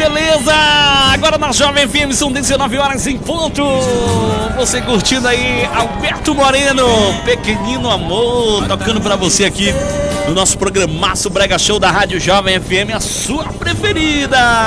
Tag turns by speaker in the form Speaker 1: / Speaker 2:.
Speaker 1: beleza? Agora na Jovem FM são 19 horas em ponto. Você curtindo aí Alberto Moreno, Pequenino Amor, tocando pra você aqui no nosso programaço Brega Show da Rádio Jovem FM, a sua preferida.